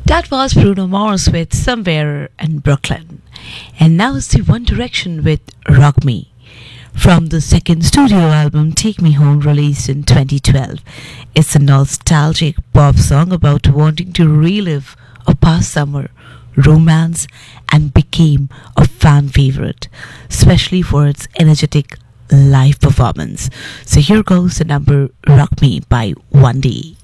That was Bruno Mars with Somewhere in Brooklyn. And now it's the One Direction with Rock Me. From the second studio album Take Me Home, released in 2012. It's a nostalgic pop song about wanting to relive a past summer, romance, and became a fan favorite, especially for its energetic live performance. So here goes the number Rock Me by 1D.